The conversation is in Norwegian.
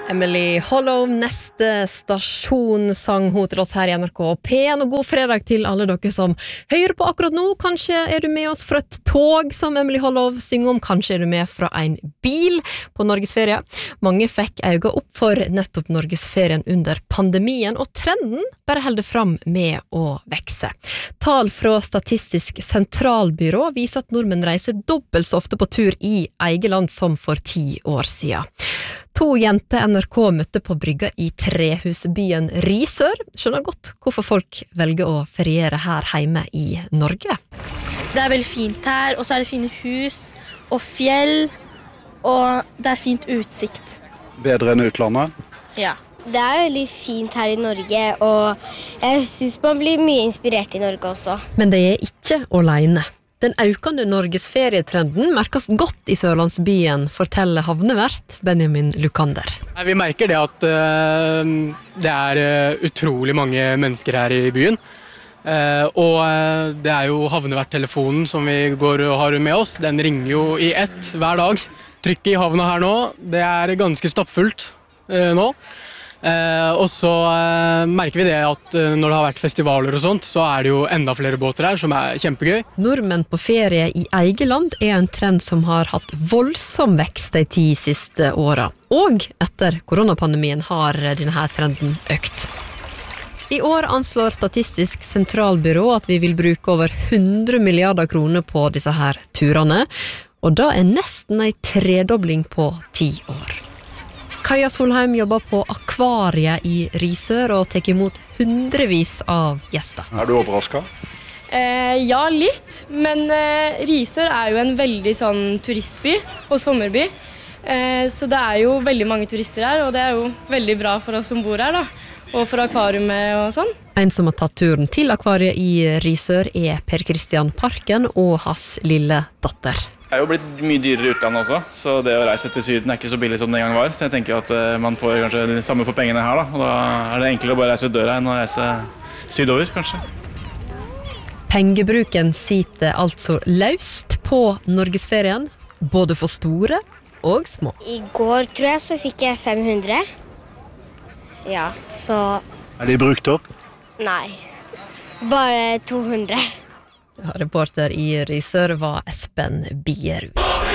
Emily Hollow, neste stasjon, sang hun til oss her i NRK P1, og god fredag til alle dere som hører på akkurat nå. Kanskje er du med oss fra et tog, som Emily Hollow synger om, kanskje er du med fra en bil på Norgesferie. Mange fikk øynene opp for nettopp Norgesferien under pandemien, og trenden bare holder fram med å vekse. Tall fra Statistisk sentralbyrå viser at nordmenn reiser dobbelt så ofte på tur i eget land som for 10 år siden. 2 jenter NRK møtte på brygga i trehusbyen Risør. Skjønner godt hvorfor folk velger å feriere her hjemme i Norge. Det er veldig fint her, og så er det fine hus og fjell, og det er fint utsikt. Bedre enn utlandet? Ja. Det er veldig fint her i Norge, og jeg synes man blir mye inspirert i Norge også. Men det er ikke alene. Den økende Norgesferietrenden merkes godt i Sørlandsbyen, forteller havnevert Benjamin Lukander. Vi merker det at det er utrolig mange mennesker her i byen. Og det er jo havneverttelefonen som vi går og har med oss. Den ringer jo i ett hver dag. Trykket i havna her nå, det er ganske stappfullt nå. Og så merker vi det at når det har vært festivaler og sånt, så er det jo enda flere båter her, som er kjempegøy. Nordmenn på ferie i eget land er en trend som har hatt voldsom vekst de 10 siste årene. Og etter koronapandemien har denne trenden økt. I år anslår Statistisk sentralbyrå at vi vil bruke over 100 milliarder kroner på disse her turene, og da er nesten en tredobling på 10 år. Kaja Solheim jobber på akvariet i Risør og tar imot hundrevis av gjester. Er du overrasket? Ja, litt, men Risør er jo en veldig sånn turistby og sommerby, så det er jo veldig mange turister her, og det er jo veldig bra for oss som bor her da, og for akvariumet og sånn. En som har tatt turen til akvariet i Risør er Per Christian Parken og hans lille datter. Det er jo blitt mye dyrere i utlandet også, så det å reise til Syden er ikke så billig som det en gang var. Så jeg tenker at man får kanskje det samme for pengene her da, og da er det enklere å bare reise ut døra enn å reise sydover, kanskje. Pengebruken sitter altså løst på Norgesferien, både for store og små. I går, tror jeg, så fikk jeg 500. Ja, så... Er de brukt opp? Nei, bare 200. Reporter i Risør var Espen Bierud.